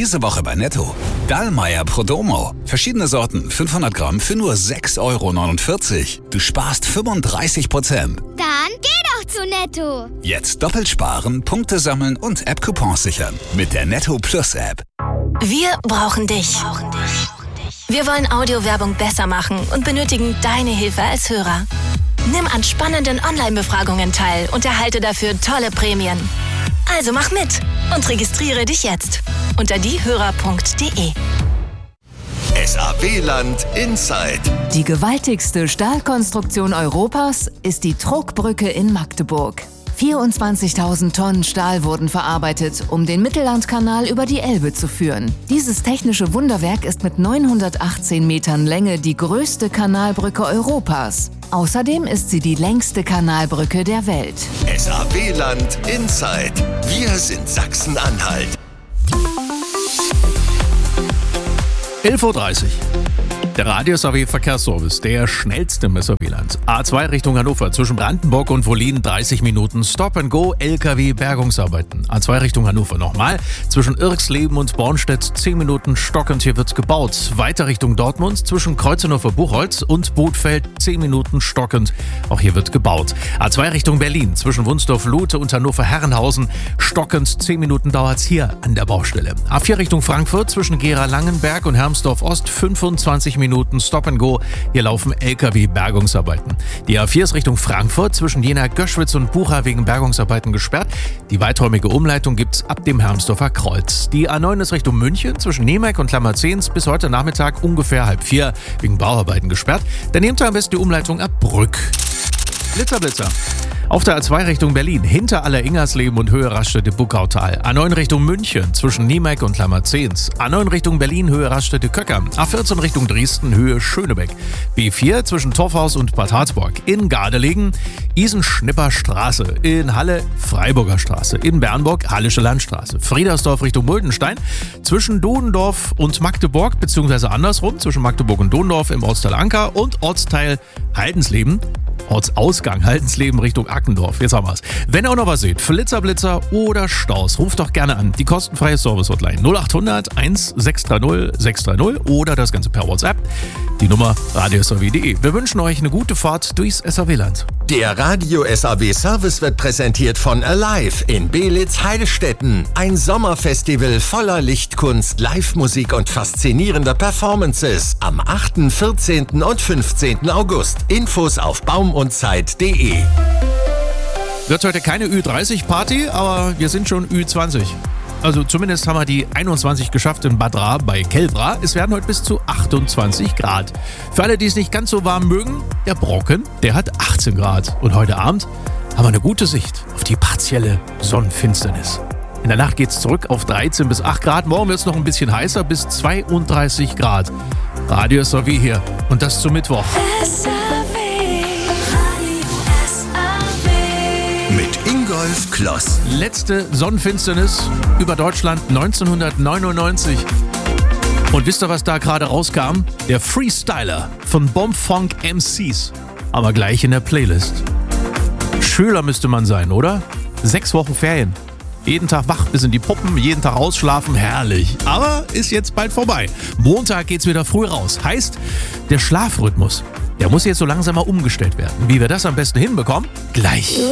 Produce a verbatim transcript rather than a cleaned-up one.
Diese Woche bei Netto. Dallmayr Prodomo. Verschiedene Sorten, fünfhundert Gramm für nur sechs Euro neunundvierzig. Du sparst fünfunddreißig Prozent. Dann geh doch zu Netto. Jetzt doppelt sparen, Punkte sammeln und App-Coupons sichern. Mit der Netto Plus App. Wir brauchen dich. Wir wollen Audiowerbung besser machen und benötigen deine Hilfe als Hörer. Nimm an spannenden Online-Befragungen teil und erhalte dafür tolle Prämien. Also mach mit und registriere dich jetzt unter diehörer punkt de. S A B-Land Inside. Die gewaltigste Stahlkonstruktion Europas ist die Trogbrücke in Magdeburg. vierundzwanzigtausend Tonnen Stahl wurden verarbeitet, um den Mittellandkanal über die Elbe zu führen. Dieses technische Wunderwerk ist mit neunhundertachtzehn Metern Länge die größte Kanalbrücke Europas. Außerdem ist sie die längste Kanalbrücke der Welt. S A B-Land Inside. Wir sind Sachsen-Anhalt. elf Uhr dreißig. Der Radio-S A W-Verkehrsservice, der schnellste im S A W-Land. A zwei Richtung Hannover, zwischen Brandenburg und Wollin dreißig Minuten Stop-and-Go, L K W-Bergungsarbeiten. A zwei Richtung Hannover nochmal, zwischen Irxleben und Bornstedt zehn Minuten stockend, hier wird's gebaut. Weiter Richtung Dortmund, zwischen Kreuzenhofer-Buchholz und Bothfeld zehn Minuten stockend, auch hier wird gebaut. A zwei Richtung Berlin, zwischen Wunsdorf-Lute und Hannover-Herrenhausen, stockend zehn Minuten dauert's hier an der Baustelle. A vier Richtung Frankfurt, zwischen Gera-Langenberg und Hermsdorf-Ost fünfundzwanzig Minuten Stop-and-Go. Hier laufen L K W-Bergungsarbeiten. Die A vier ist Richtung Frankfurt, zwischen Jena-Göschwitz und Bucha wegen Bergungsarbeiten gesperrt. Die weiträumige Umleitung gibt's ab dem Hermsdorfer Kreuz. Die A neun ist Richtung München, zwischen Niemeck und Lammerzehns bis heute Nachmittag ungefähr halb vier wegen Bauarbeiten gesperrt. Dann nehmt ihr am besten die Umleitung ab Brück. Blitzer, Blitzer. Auf der A zwei Richtung Berlin, hinter Aller-Ingersleben und Höhe Raststätte-Buckautal. A neun Richtung München, zwischen Niemeck und Lammerzehns. A neun Richtung Berlin, Höhe Raststätte-Köcker. A vierzehn Richtung Dresden, Höhe Schönebeck. B vier zwischen Torfhaus und Bad Harzburg. In Gardelegen, Isen-Schnipper Straße. In Halle, Freiburger Straße. In Bernburg, Hallische Landstraße. Friedersdorf Richtung Muldenstein. Zwischen Dodendorf und Magdeburg, beziehungsweise andersrum, zwischen Magdeburg und Dodendorf im Ortsteil Anker und Ortsteil Haldensleben. Ortsausgang Haldensleben Richtung Ackendorf. Jetzt haben wir es. Wenn ihr auch noch was seht, Flitzer, Blitzer oder Staus, ruft doch gerne an. Die kostenfreie Service-Hotline null acht hundert eins sechs drei null sechs drei null oder das Ganze per WhatsApp. Die Nummer radio s a w punkt de. Wir wünschen euch eine gute Fahrt durchs S A W-Land. Der Radio-S A W-Service wird präsentiert von Alive in Beelitz-Heilstätten. Ein Sommerfestival voller Lichtkunst, Live-Musik und faszinierender Performances. Am achten, vierzehnten und fünfzehnten August. Infos auf baum und zeit punkt de. Wird heute keine Ü dreißig Party, aber wir sind schon Ü zwanzig. Also zumindest haben wir die einundzwanzig geschafft in Bad Ra bei Kelbra. Es werden heute bis zu achtundzwanzig Grad. Für alle, die es nicht ganz so warm mögen, der Brocken, der hat achtzehn Grad. Und heute Abend haben wir eine gute Sicht auf die partielle Sonnenfinsternis. In der Nacht geht es zurück auf dreizehn bis acht Grad. Morgen wird es noch ein bisschen heißer, bis zweiunddreißig Grad. Radio S A W hier und das zum Mittwoch. Mit Ingolf Kloss. Letzte Sonnenfinsternis über Deutschland neunzehnhundertneunundneunzig. Und wisst ihr, was da gerade rauskam? Der Freestyler von Bombfunk M Cs. Aber gleich in der Playlist. Schüler müsste man sein, oder? Sechs Wochen Ferien. Jeden Tag wach bis in die Puppen, jeden Tag ausschlafen, herrlich. Aber ist jetzt bald vorbei. Montag geht's wieder früh raus. Heißt, der Schlafrhythmus, der muss jetzt so langsam mal umgestellt werden. Wie wir das am besten hinbekommen? Gleich.